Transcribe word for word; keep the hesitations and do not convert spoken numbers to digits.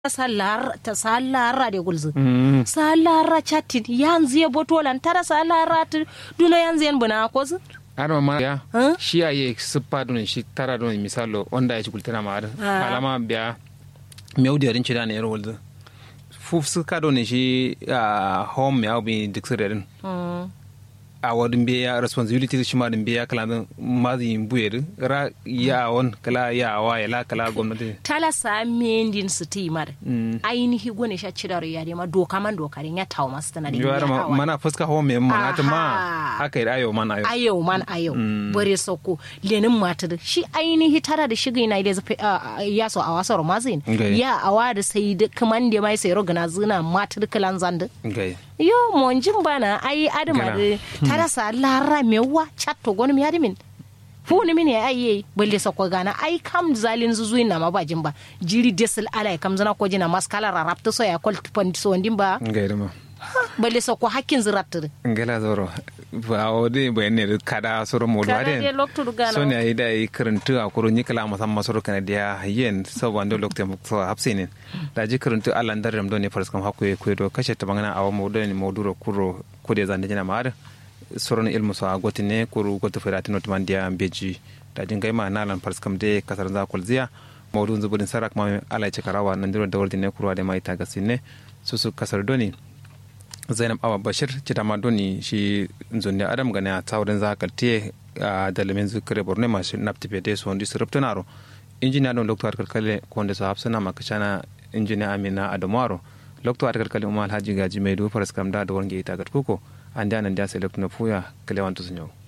salar ta salara de gulzu salara chatin yanzu ya botolan tara salara duna yanzu yan buna ko su ana ma ya shi aye sippa dun shi tara dun misalo onda ya kultana ma alama biya mewdiyarin ci da ne rolzu fuf su ka don shi home ya bi diksirin a wadin biya responsibility shi ma din biya kala mazi buyeri ra ya on kala ya wa ya la kala gwamnati tala sa mendin su ti mar ainihi gone sha cidaro ya de ma doka man dokarin ya tawo masu tana din ya mana fuska home mana ta ma haka yi ayo man ayo ayo man ayo bare soko lenin mata da shi ainihi tara da shiga ina da ya so a wasar mazin ya awa da sai da kaman da mai sai rogana zina mata da kalan zanda yo monjin bana ai adama da tara sa lara mewa chatto gon mi adimin fu ni min ya ai balle sako gana ai kam zalin zuzuin na mabajin ba jiri desal alai kam zana ko jina maskala rarapta so ya kol pandi so ndin ba ngairima balle sako hakkin ziratter ngela zoro ba ode bayne kada soro modwa den so ne ai dai karantu a kuro ni kala musamman soro kana dia yen so wando lokte mu so hapsinin da ji karantu Allah ndar ram don ne farskam hakku ko do kashe ta bangana awa modon ne moduro kuro ko de zande jina mar soro ne ilmu so agotine kuro goto ferati not mandia beji da jin gaima nalan farskam de kasar za kulziya modun zubudin sarak ma Allah ya cikarawa nan diro da wordine kuro da mai tagasine su su kasar doni Zainab Awa Bashir cita ma doni shi zonde Adam gane a tsaurin zakartiye a dalamin zikire borne masu naptipete su wanda su ruptunaro injiniya don lokto kalkale wanda su hapsuna makashana injiniya Amina Adamaro lokto kalkale umar Alhaji Gaji mai dufar skam da da wange ita gatkuko an da nan da sai lokto na fuya kalewan tusun yau